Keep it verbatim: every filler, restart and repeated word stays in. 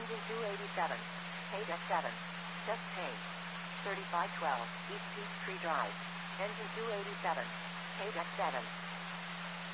Engine two eighty-seven. Paid at seven. Test paid. thirty-five twelve, East Peachtree Drive. Engine two eighty-seven. Paid at seven.